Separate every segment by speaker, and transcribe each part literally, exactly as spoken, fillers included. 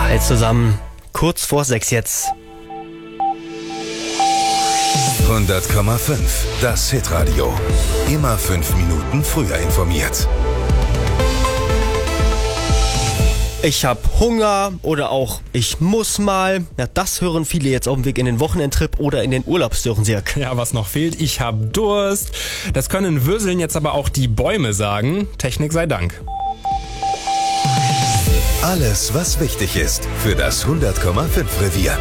Speaker 1: Hi zusammen, kurz vor sechs jetzt.
Speaker 2: hundert Komma fünf, das Hitradio. Immer fünf Minuten früher informiert.
Speaker 1: Ich hab Hunger oder auch ich muss mal. Ja, das hören viele jetzt auf dem Weg in den Wochenendtrip oder in den Urlaubsdürren, Sirk.
Speaker 3: Ja, was noch fehlt, ich hab Durst. Das können Würseln jetzt aber auch die Bäume sagen. Technik sei Dank.
Speaker 2: Alles, was wichtig ist für das hundert Komma fünf Revier.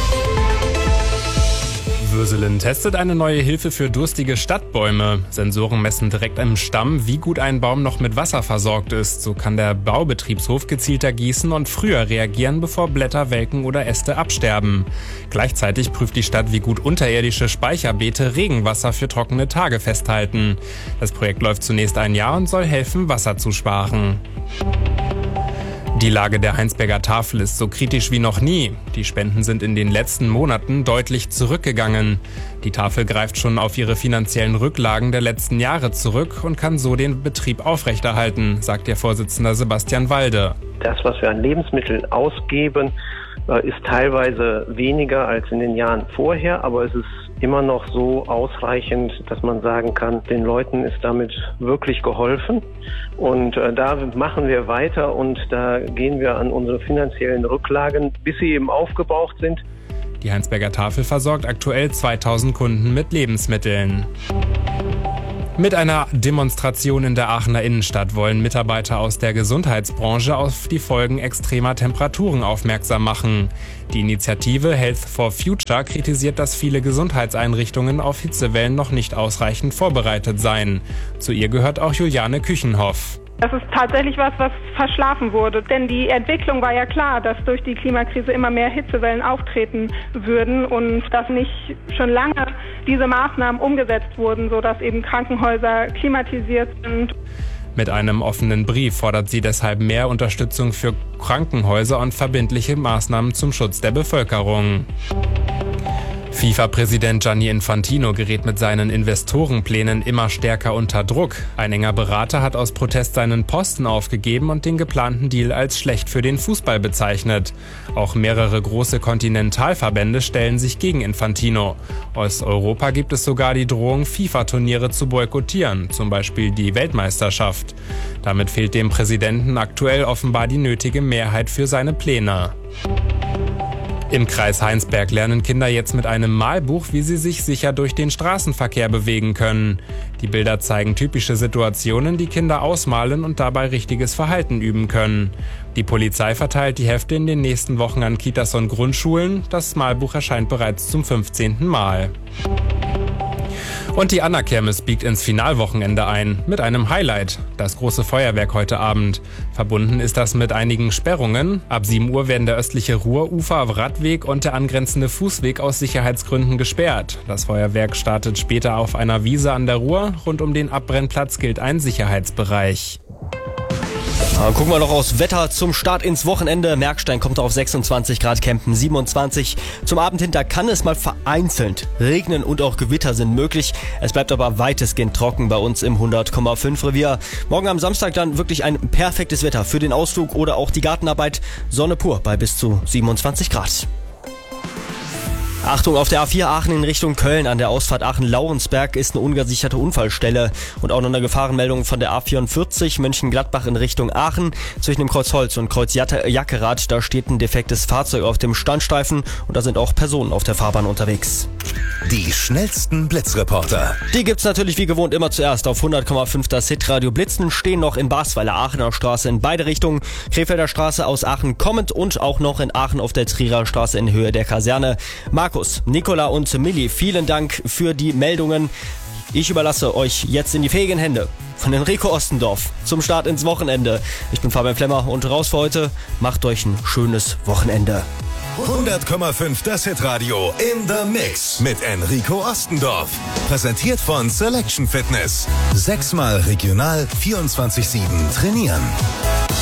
Speaker 3: Würselen testet eine neue Hilfe für durstige Stadtbäume. Sensoren messen direkt im Stamm, wie gut ein Baum noch mit Wasser versorgt ist. So kann der Baubetriebshof gezielter gießen und früher reagieren, bevor Blätter welken oder Äste absterben. Gleichzeitig prüft die Stadt, wie gut unterirdische Speicherbeete Regenwasser für trockene Tage festhalten. Das Projekt läuft zunächst ein Jahr und soll helfen, Wasser zu sparen. Die Lage der Heinsberger Tafel ist so kritisch wie noch nie. Die Spenden sind in den letzten Monaten deutlich zurückgegangen. Die Tafel greift schon auf ihre finanziellen Rücklagen der letzten Jahre zurück und kann so den Betrieb aufrechterhalten, sagt ihr Vorsitzender Sebastian Walde.
Speaker 4: Das, was wir an Lebensmitteln ausgeben, ist teilweise weniger als in den Jahren vorher, aber es ist immer noch so ausreichend, dass man sagen kann, den Leuten ist damit wirklich geholfen. Und äh, da machen wir weiter und da gehen wir an unsere finanziellen Rücklagen, bis sie eben aufgebraucht sind.
Speaker 3: Die Heinsberger Tafel versorgt aktuell zweitausend Kunden mit Lebensmitteln. Mit einer Demonstration in der Aachener Innenstadt wollen Mitarbeiter aus der Gesundheitsbranche auf die Folgen extremer Temperaturen aufmerksam machen. Die Initiative Health for Future kritisiert, dass viele Gesundheitseinrichtungen auf Hitzewellen noch nicht ausreichend vorbereitet seien. Zu ihr gehört auch Juliane Küchenhoff.
Speaker 5: Das ist tatsächlich was, was verschlafen wurde. Denn die Entwicklung war ja klar, dass durch die Klimakrise immer mehr Hitzewellen auftreten würden und dass nicht schon lange diese Maßnahmen umgesetzt wurden, sodass eben Krankenhäuser klimatisiert sind.
Speaker 3: Mit einem offenen Brief fordert sie deshalb mehr Unterstützung für Krankenhäuser und verbindliche Maßnahmen zum Schutz der Bevölkerung. FIFA-Präsident Gianni Infantino gerät mit seinen Investorenplänen immer stärker unter Druck. Ein enger Berater hat aus Protest seinen Posten aufgegeben und den geplanten Deal als schlecht für den Fußball bezeichnet. Auch mehrere große Kontinentalverbände stellen sich gegen Infantino. Aus Europa gibt es sogar die Drohung, FIFA-Turniere zu boykottieren, zum Beispiel die Weltmeisterschaft. Damit fehlt dem Präsidenten aktuell offenbar die nötige Mehrheit für seine Pläne. Im Kreis Heinsberg lernen Kinder jetzt mit einem Malbuch, wie sie sich sicher durch den Straßenverkehr bewegen können. Die Bilder zeigen typische Situationen, die Kinder ausmalen und dabei richtiges Verhalten üben können. Die Polizei verteilt die Hefte in den nächsten Wochen an Kitas und Grundschulen. Das Malbuch erscheint bereits zum fünfzehnten Mal. Und die Anna-Kirmes biegt ins Finalwochenende ein, mit einem Highlight, das große Feuerwerk heute Abend. Verbunden ist das mit einigen Sperrungen. Ab sieben Uhr werden der östliche Ruhrufer, Radweg und der angrenzende Fußweg aus Sicherheitsgründen gesperrt. Das Feuerwerk startet später auf einer Wiese an der Ruhr. Rund um den Abbrennplatz gilt ein Sicherheitsbereich.
Speaker 1: Dann gucken wir noch aufs Wetter zum Start ins Wochenende. Merkstein kommt auf sechsundzwanzig Grad, Kempen siebenundzwanzig. Zum Abend hinter kann es mal vereinzelt regnen und auch Gewitter sind möglich. Es bleibt aber weitestgehend trocken bei uns im hundert Komma fünf Revier. Morgen am Samstag dann wirklich ein perfektes Wetter für den Ausflug oder auch die Gartenarbeit. Sonne pur bei bis zu siebenundzwanzig Grad. Achtung, auf der A vier Aachen in Richtung Köln an der Ausfahrt Aachen-Laurensberg ist eine ungesicherte Unfallstelle und auch noch eine Gefahrenmeldung von der A vierundvierzig Mönchengladbach in Richtung Aachen zwischen dem Kreuz Holz und Kreuz Jackerath. Da steht ein defektes Fahrzeug auf dem Standstreifen und da sind auch Personen auf der Fahrbahn unterwegs.
Speaker 2: Die schnellsten Blitzreporter.
Speaker 1: Die gibt's natürlich wie gewohnt immer zuerst auf hundert Komma fünf. Das Hitradio. Blitzen stehen noch in Basweiler, Aachener Straße in beide Richtungen, Krefelder Straße aus Aachen kommend und auch noch in Aachen auf der Trierer Straße in Höhe der Kaserne. Markus, Nicola und Milli, vielen Dank für die Meldungen. Ich überlasse euch jetzt in die fähigen Hände von Enrico Ostendorf zum Start ins Wochenende. Ich bin Fabian Flemmer und raus für heute. Macht euch ein schönes Wochenende.
Speaker 2: hundert Komma fünf das Hitradio in the Mix mit Enrico Ostendorf. Präsentiert von Selection Fitness. Sechsmal regional vierundzwanzig sieben trainieren.